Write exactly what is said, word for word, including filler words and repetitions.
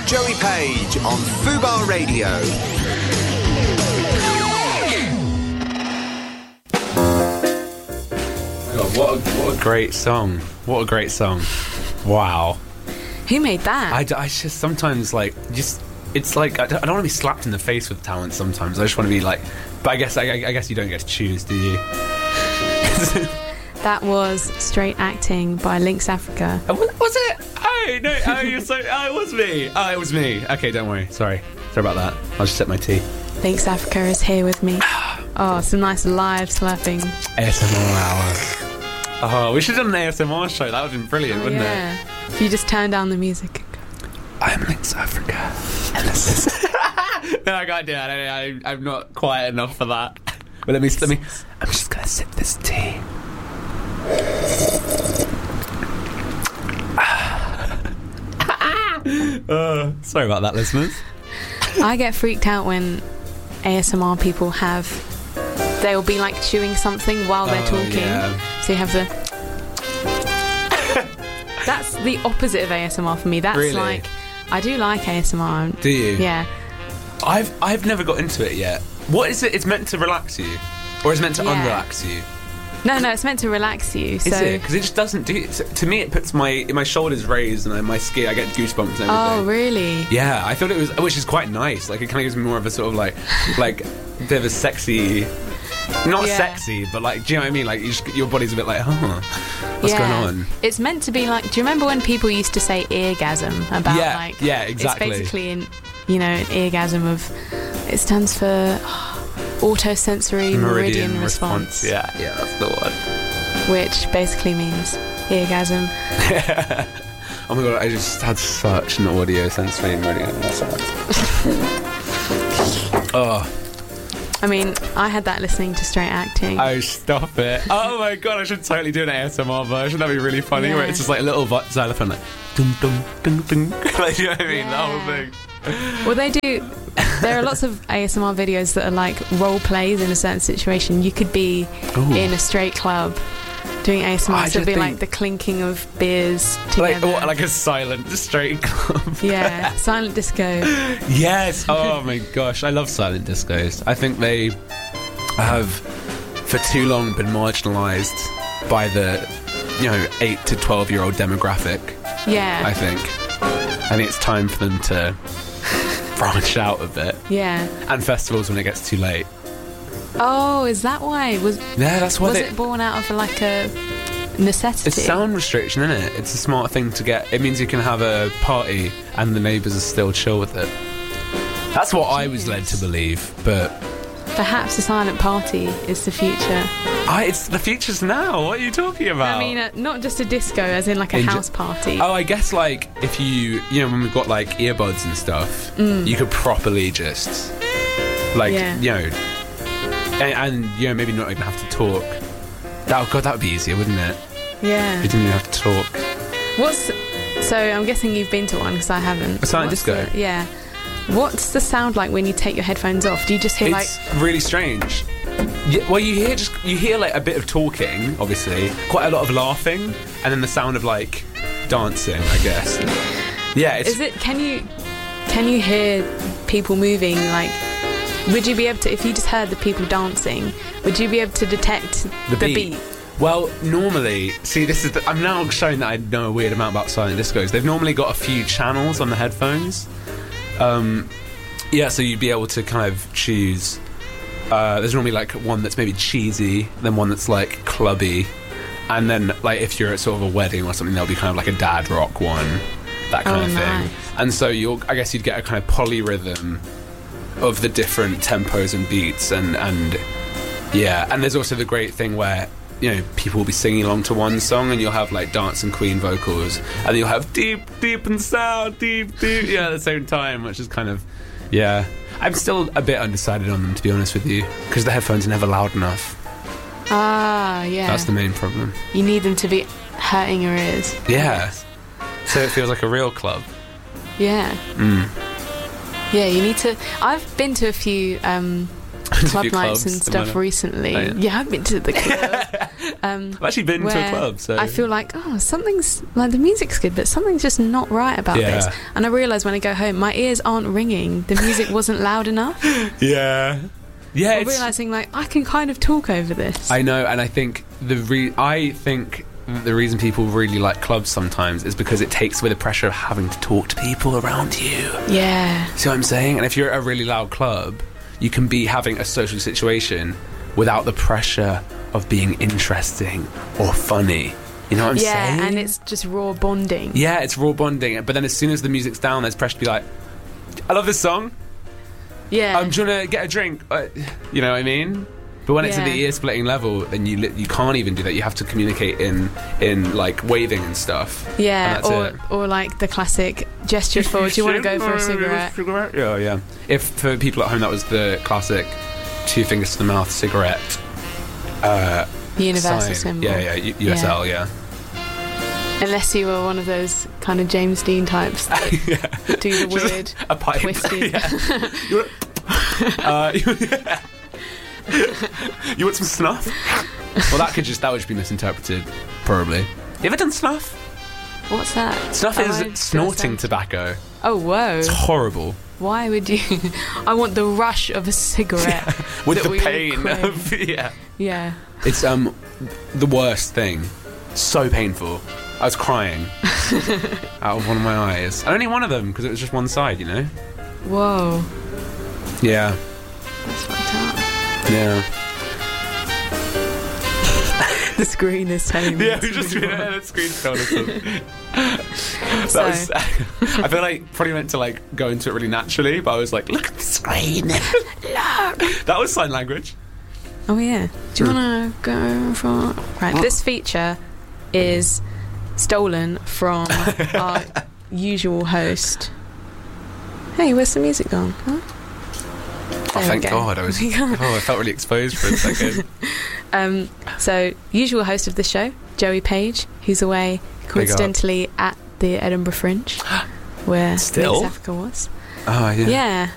Joey Page on Fubar Radio. God, what a, what a great song. What a great song. Wow. Who made that? I, I just sometimes, like, just... It's like, I don't, I don't want to be slapped in the face with talent sometimes. I just want to be like... But I guess I, I guess you don't get to choose, do you? That was Straight Acting by Lynx Africa. Oh, was it? Oh, no. Oh, you're so... Oh, it was me. Oh, it was me. Okay, don't worry. Sorry. Sorry about that. I'll just sip my tea. Lynx Africa is here with me. Oh, some nice live slapping. A S M R hour. Oh, we should have done an A S M R show. That would have been brilliant, Oh, wouldn't yeah. it? If you just turn down the music. I'm Lynx Africa. And this is... No, I can't do it. I, I, I'm not quiet enough for that. But let me... Let me. I'm just going to sip this tea. uh, sorry about that, listeners. I get freaked out when A S M R people have... They'll be like chewing something while they're Oh, talking. yeah. So you have the... That's the opposite of A S M R for me. That's Really? like... I do like A S M R. Do you? Yeah. I've I've never got into it yet. What is it? It's meant to relax you? Or it's meant to Yeah. unrelax you? No, no, it's meant to relax you. Is So it? Because it just doesn't do... To me, it puts my... My shoulders raised and then my skin... I get goosebumps and everything. Oh, really? Yeah, I thought it was... Which is quite nice. Like, it kind of gives me more of a sort of, like... Like, bit of a sexy... Not Yeah. sexy, but, like, do you know what I mean? Like, you just, your body's a bit like, huh, what's Yeah. going on? It's meant to be like... Do you remember when people used to say eargasm about, Yeah, like... yeah, exactly. It's basically, an, you know, an eargasm of... It stands for autosensory meridian, meridian response. Yeah, yeah, that's the one. Which basically means eargasm. Oh my god, I just had such an audio sensory meridian response. Oh. I mean, I had that listening to Straight Acting. Oh, stop it. Oh my god, I should totally do an A S M R version. That'd be really funny, Yeah. where it's just like a little vo- xylophone, like, dum dum dum dum. Like, you know what I mean? Yeah. The whole thing. Well, they do... There are lots of A S M R videos that are like role plays in a certain situation. You could be Ooh. in a straight club doing A S M R, I so it'd just be like think- the clinking of beers Like, together. what, like a silent, straight club. Yeah, silent disco. Yes. Oh my gosh, I love silent discos. I think they have for too long been marginalised by the, you know, eight to twelve year old demographic. Yeah. I think. I think it's time for them to branch out a bit. Yeah. And festivals when it gets too late. Oh, is that why? Was Yeah, that's why was they. it born out of like a necessity? It's sound restriction, isn't it? It's a smart thing to get. It means you can have a party and the neighbours are still chill with it. That's what I was led to believe, but Perhaps a silent party is the future. I, it's the future's now. What are you talking about? I mean, uh, not just a disco, as in like a In ju- house party. Oh, I guess like if you, you know, when we've got like earbuds and stuff, you could properly just, like, Yeah. you know, and, and you know, maybe not even have to talk. That, oh God, that would be easier, wouldn't it? Yeah. You didn't even have to talk. What's so? I'm guessing you've been to one because I haven't. A silent What's disco? the- yeah. What's the sound like when you take your headphones off? Do you just hear It's like? really strange. Yeah, well, you hear just you hear like a bit of talking, obviously, quite a lot of laughing, and then the sound of like dancing, I guess. Yeah, it's Is it? Can you? Can you hear people moving? Like, would you be able to? If you just heard the people dancing, would you be able to detect The the, beat. beat? Well, normally, see, this is. The, I'm now showing that I know a weird amount about silent discos. They've normally got a few channels on the headphones. Um, yeah, so you'd be able to kind of choose. Uh, there's normally like one that's maybe cheesy, then one that's like clubby, and then like if you're at sort of a wedding or something, there'll be kind of like a dad rock one, that kind Oh, of thing. nice. And so you'll, I guess you'd get a kind of polyrhythm of the different tempos and beats, and and yeah, and there's also the great thing where, you know, people will be singing along to one song and you'll have like Dancing Queen vocals, and then you'll have deep, deep and sound, deep, deep, yeah, at the same time, which is kind of, yeah. I'm still a bit undecided on them, to be honest with you, because the headphones are never loud enough. Ah, yeah. That's the main problem. You need them to be hurting your ears. Yeah. So it feels like a real club. Yeah. Mm. Yeah, you need to. I've been to a few um, club few nights clubs and in stuff my- recently. Oh, yeah. yeah. I've been to the club. um, I've actually been to a where club, so I feel like, oh, something's like the music's good, but something's just not right about Yeah. this. And I realise when I go home, my ears aren't ringing. The music wasn't loud enough. yeah, yeah. I'm It's, realising like I can kind of talk over this. I know, and I think the re- I think the reason people really like clubs sometimes is because it takes away the pressure of having to talk to people around you. yeah. See what I'm saying? And if you're at a really loud club, you can be having a social situation without the pressure of being interesting or funny. You know what I'm Yeah, saying? and it's just raw bonding. Yeah, it's raw bonding. But then as soon as the music's down, there's pressure to be like, I love this song. Yeah. I'm trying to get a drink. Uh, you know what I mean? But when it's at the Yeah. ear splitting level, then you li- you can't even do that. You have to communicate in in like waving and stuff. Yeah, and that's or it. or like the classic gesture for, do you want to go for a cigarette? Yeah, yeah. If for people at home, that was the classic two fingers to the mouth cigarette. Uh, Universal sign. symbol. Yeah, yeah, U- U S L, yeah. Unless you were one of those kind of James Dean types that yeah. do the Just weird a pipe. twisty. Yeah. You want, uh, you, you want some snuff? Well, that could just that would just be misinterpreted, probably. You ever done snuff? What's that? Snuff Oh, is I do snorting understand. tobacco. Oh, whoa. It's horrible. Why would you? I want the rush of a cigarette. With that the we all pain crave. of yeah. Yeah. It's um the worst thing. So painful. I was crying out of one of my eyes. And only one of them because it was just one side, you know. Whoa. Yeah. That's fucked up. Yeah. The screen is telling me. Yeah, to we just move been on. at the screen told us something. That So- was. I feel like probably meant to like go into it really naturally, but I was like, look at the screen. Look. That was sign language. Oh yeah. Do you want to go for? Right. This feature is stolen from our usual host. Hey, where's the music gone? Huh? Oh, There we thank go. God! I was. Oh, I felt really exposed for a second. Um, so, usual host of the show, Joey Page, who's away coincidentally at the Edinburgh Fringe, where Still? Mix Africa was. Oh yeah. Yeah.